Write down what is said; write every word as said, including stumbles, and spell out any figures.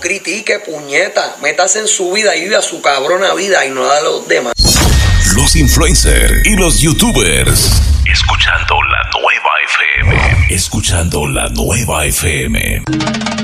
critique, puñeta. Métase en su vida y vive a su cabrona vida y no la de los demás. Los influencers y los youtubers. Escuchando la nueva F M. Escuchando la nueva F M.